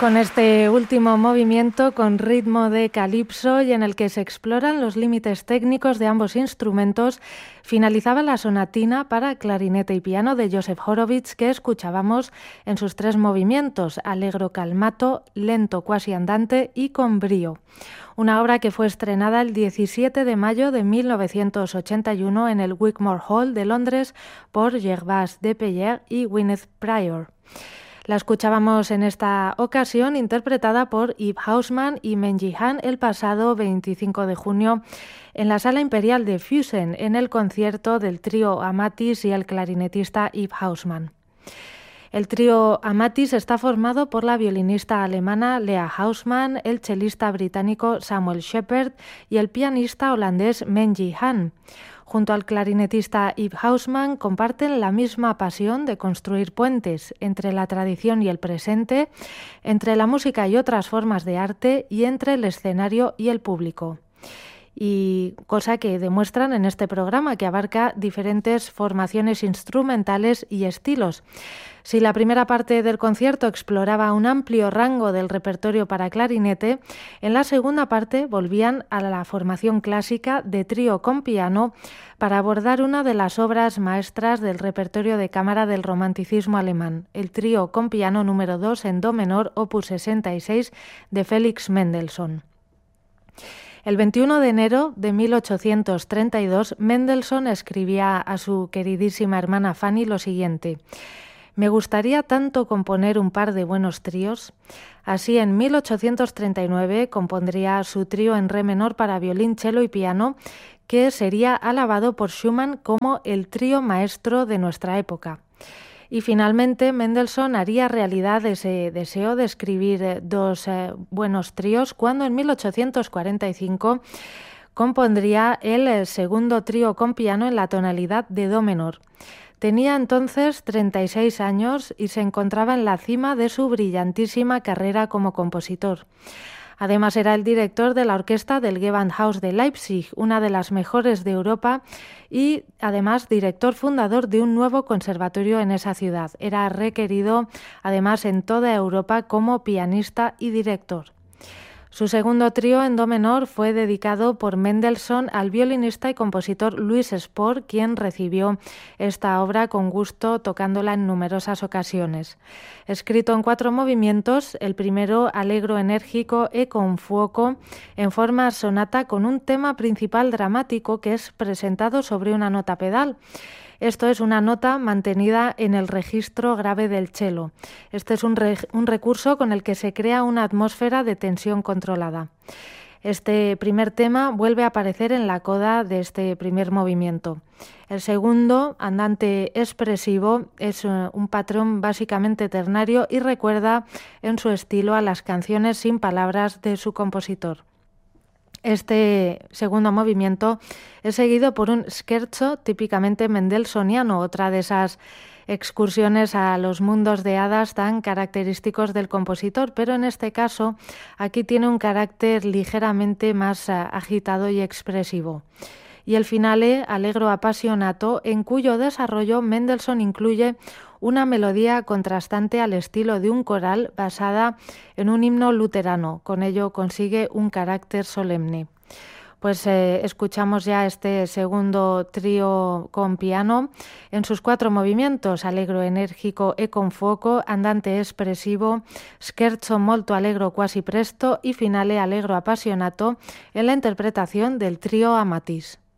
Con este último movimiento con ritmo de calipso y en el que se exploran los límites técnicos de ambos instrumentos, finalizaba la sonatina para clarinete y piano de Joseph Horowitz que escuchábamos en sus 3 movimientos, allegro calmato, lento quasi andante y con brío. Una obra que fue estrenada el 17 de mayo de 1981 en el Wigmore Hall de Londres por Gervase Despeyre y Gwyneth Pryor. La escuchábamos en esta ocasión interpretada por Yves Haussmann y Menji Han el pasado 25 de junio en la Sala Imperial de Füssen en el concierto del trío Amatis y el clarinetista Yves Haussmann. El trío Amatis está formado por la violinista alemana Lea Haussmann, el chelista británico Samuel Shepard y el pianista holandés Menji Han. Junto al clarinetista Yves Haussmann comparten la misma pasión de construir puentes entre la tradición y el presente, entre la música y otras formas de arte y entre el escenario y el público. Y cosa que demuestran en este programa, que abarca diferentes formaciones instrumentales y estilos. Si la primera parte del concierto exploraba un amplio rango del repertorio para clarinete, en la segunda parte volvían a la formación clásica de trío con piano para abordar una de las obras maestras del repertorio de cámara del romanticismo alemán, el trío con piano número 2 en do menor, opus 66, de Felix Mendelssohn. El 21 de enero de 1832, Mendelssohn escribía a su queridísima hermana Fanny lo siguiente: «Me gustaría tanto componer un par de buenos tríos». Así, en 1839 compondría su trío en re menor para violín, cello y piano, que sería alabado por Schumann como el trío maestro de nuestra época. Y finalmente Mendelssohn haría realidad ese deseo de escribir 2 buenos tríos cuando en 1845 compondría el segundo trío con piano en la tonalidad de do menor. Tenía entonces 36 años y se encontraba en la cima de su brillantísima carrera como compositor. Además, era el director de la orquesta del Gewandhaus de Leipzig, una de las mejores de Europa, y además director fundador de un nuevo conservatorio en esa ciudad. Era requerido además en toda Europa como pianista y director. Su segundo trío en do menor fue dedicado por Mendelssohn al violinista y compositor Louis Spohr, quien recibió esta obra con gusto tocándola en numerosas ocasiones. Escrito en 4 movimientos, el primero allegro enérgico e con fuoco, en forma sonata con un tema principal dramático que es presentado sobre una nota pedal. Esto es una nota mantenida en el registro grave del cello. Este es un recurso con el que se crea una atmósfera de tensión controlada. Este primer tema vuelve a aparecer en la coda de este primer movimiento. El segundo, andante expresivo, es un patrón básicamente ternario y recuerda en su estilo a las canciones sin palabras de su compositor. Este segundo movimiento es seguido por un scherzo típicamente mendelssohniano, otra de esas excursiones a los mundos de hadas tan característicos del compositor, pero en este caso aquí tiene un carácter ligeramente más agitado y expresivo. Y el finale, allegro appassionato, en cuyo desarrollo Mendelssohn incluye una melodía contrastante al estilo de un coral basada en un himno luterano. Con ello consigue un carácter solemne. Pues escuchamos ya este segundo trío con piano en sus 4 movimientos: allegro enérgico e con fuoco, andante espressivo, scherzo molto allegro quasi presto y finale allegro appassionato, en la interpretación del trío Amatis.